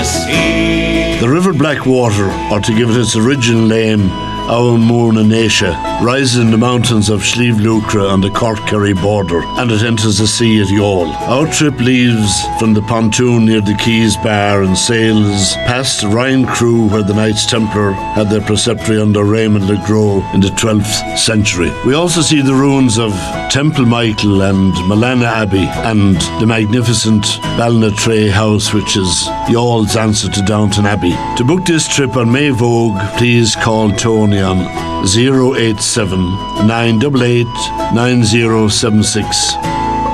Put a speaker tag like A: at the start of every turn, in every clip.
A: sea.
B: The River Blackwater, or to give it its original name, Aulmoor na Naoise, rises in the mountains of Slieve Lucra on the Cork-Kerry border, and it enters the sea at Youghal. Our trip leaves from the pontoon near the Keys Bar and sails past Ryan Crew, where the Knights Templar had their preceptory under Raymond le Gros in the 12th century. We also see the ruins of Temple Michael and Malana Abbey, and the magnificent Ballinatray House, which is Youghall's answer to Downton Abbey. To book this trip on May Vogue, please call Tony on 087 988 9076.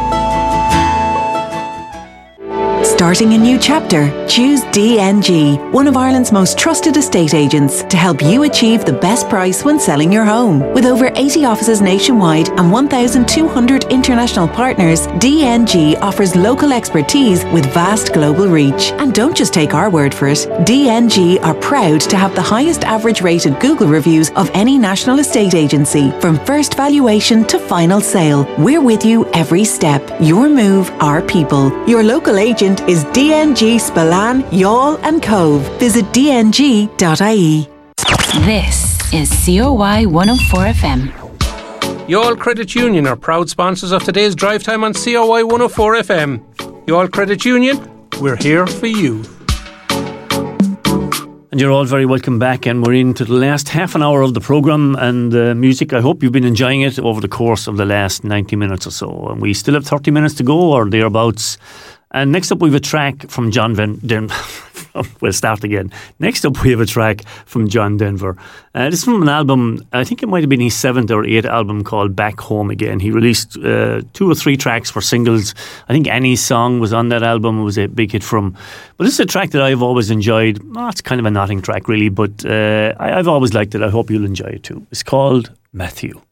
C: Starting a new chapter? Choose DNG, one of Ireland's most trusted estate agents, to help you achieve the best price when selling your home. With over 80 offices nationwide and 1,200 international partners, DNG offers local expertise with vast global reach. And don't just take our word for it. DNG are proud to have the highest average rated Google reviews of any national estate agency. From first valuation to final sale, we're with you every step. Your move, our people. Your local agent is DNG Spillane, Youghal and Cove. Visit dng.ie.
D: This is COY 104 FM.
E: Youghal Credit Union are proud sponsors of today's drive time on COY 104 FM. Youghal Credit Union, we're here for you.
F: And you're all very welcome back, and we're into the last half an hour of the programme and music. I hope you've been enjoying it over the course of the last 90 minutes or so. And we still have 30 minutes to go, or thereabouts. And next up we have a track from John We'll start again. Next up we have a track from John Denver. This is from an album, I think it might have been his 7th or 8th album, called Back Home Again. He released 2 or 3 tracks for singles. I think Annie's Song was on that album. It was a big hit from. But this is a track that I've always enjoyed. It's kind of a nothing track really, but I've always liked it. I hope you'll enjoy it too. It's called Matthew.